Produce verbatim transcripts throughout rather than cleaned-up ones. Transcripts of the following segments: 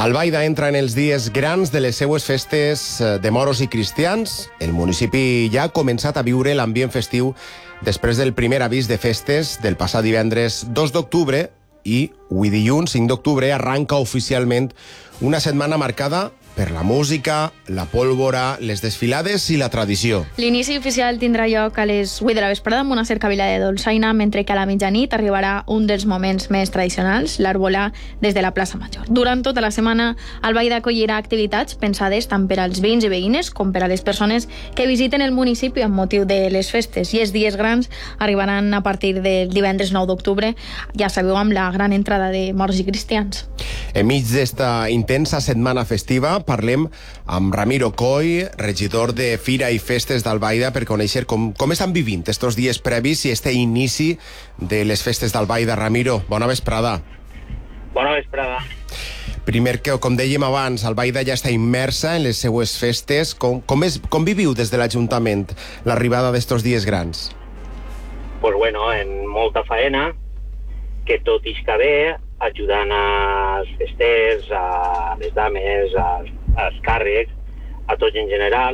Albaida entra en els dies grans de les seues festes de moros i cristians. El municipi ja ha començat a viure l'ambient festiu després del primer avís de festes del passat divendres dos d'octubre i avui dilluns cinc d'octubre arranca oficialment una setmana marcada per la música, la pólvora, les desfilades i la tradició. L'inici oficial tindrà lloc a les vuit de la vesprada amb una cercavila de dolçaina, mentre que a la mitjanit arribarà un dels moments més tradicionals, l'arbolà des de la plaça Major. Durant tota la setmana, Albaida acollirà activitats pensades tant per als veïns i veïnes com per a les persones que visiten el municipi amb motiu de les festes. I els dies grans arribaran a partir del divendres nou d'octubre, ja sabeu, amb la gran entrada de moros i cristians. Enmig d'esta intensa setmana festiva, parlem amb Ramiro Coy, regidor de Fira i Festes d'Albaida, per conèixer com, com estan vivint estos dies previs i este inici de les festes d'Albaida. Ramiro, bona vesprada. Bona vesprada. Primer, que, com dèiem abans, Albaida ja està immersa en les seues festes. Com, com, és, com viviu des de l'Ajuntament l'arribada d'estos dies grans? Pues bueno, en molta faena, que tot isca bé, ajudant als festers, a les dames, als, als càrrecs, a tots en general,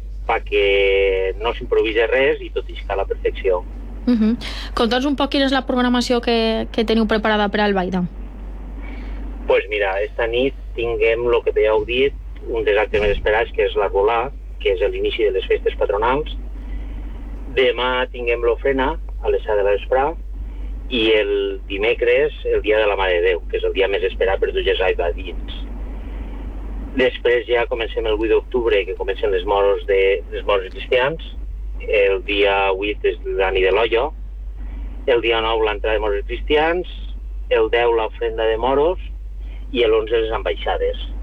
perquè no s'improvisa res i tot isca a la perfecció. Uh-huh. Conta'ns un poc quina és la programació que, que teniu preparada per a Albaida. Pues mira, esta nit tinguem el que ja heu dit, un dels actes més esperats, que és l'arbolà, que és l'inici de les festes patronals. Demà tinguem l'ofrena a les set de la vesprà, i el dimecres el dia de la Mare de Déu, que és el dia més esperat per tots els albaidins. Després ja comencem el vuit d'octubre, que comencen les moros de les moros cristians. El dia vuit és la nit de l'Ollo. El dia nou l'entrada de moros cristians. El deu l'ofrenda de moros. I l'onze les ambaixades.